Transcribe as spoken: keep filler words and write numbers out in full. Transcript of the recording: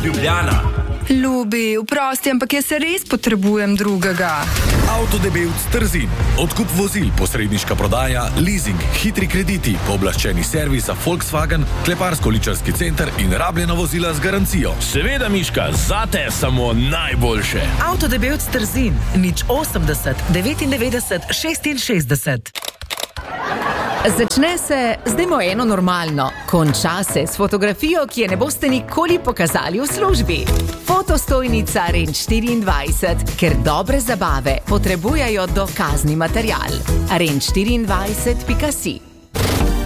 Ljubljana. Ljubi, vprosti, ampak jaz se res potrebujem drugega. Avtodebevc Trzin. Odkup vozil, posredniška prodaja, leasing, hitri krediti, pooblaščeni servis za Volkswagen, kleparsko-ličarski center in rabljena vozila z garancijo. Seveda, Miška, zate samo najboljše. Avtodebevc Trzin. nič osemdeset, devetindevetdeset, šestinšestdeset. Začne se, zdajmo eno normalno, konča se s fotografijo, ki je ne boste nikoli pokazali v službi. Fotostojnica Range štiriindvajset, ker dobre zabave potrebujejo dokazni material. range štiriindvajset pika si